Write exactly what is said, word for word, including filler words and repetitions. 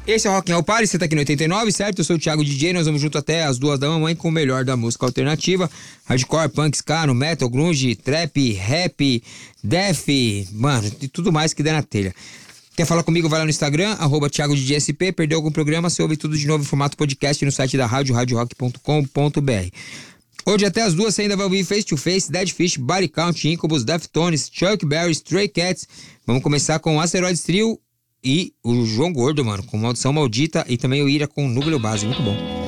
Esse é o Rock and Roll Party, você tá aqui no oitenta e nove, certo? Eu sou o Thiago D J, nós vamos junto até as duas da mamãe com o melhor da música alternativa. Hardcore, punk, ska, no metal, grunge, trap, rap, death, mano, e tudo mais que der na telha. Quer falar comigo? Vai lá no Instagram, arroba Thiago D J S P, perdeu algum programa, você ouve tudo de novo em formato podcast no site da rádio, rádio rock ponto com ponto b r. Hoje até as duas você ainda vai ouvir Face to Face, Dead Fish, Body Count, Incubus, Deftones, Chuck Berry, Stray Cats. Vamos começar com Asteroids Trio e o João Gordo, mano, com Maldição Maldita, e também o Ira com Núcleo Base, muito bom.